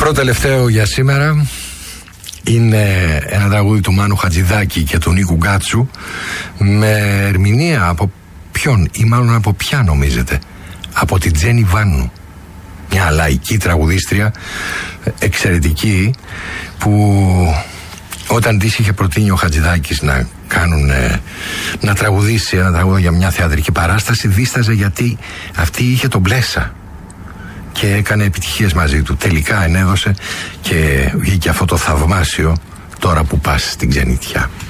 πρώτο τελευταίο για σήμερα είναι ένα τραγούδι του Μάνου Χατζηδάκη και του Νίκου Γκάτσου, με ερμηνεία από ποιον ή μάλλον από ποια νομίζετε? Από την Τζένι Βάνου, μια λαϊκή τραγουδίστρια εξαιρετική, που όταν της είχε προτείνει ο Χατζηδάκης να τραγουδήσει ένα τραγούδι για μια θεατρική παράσταση, δίσταζε γιατί αυτή είχε τον Μπλέσα και έκανε επιτυχίες μαζί του. Τελικά ενέδωσε και βγήκε αυτό το θαυμάσιο «Τώρα που πας στην ξενιτιά».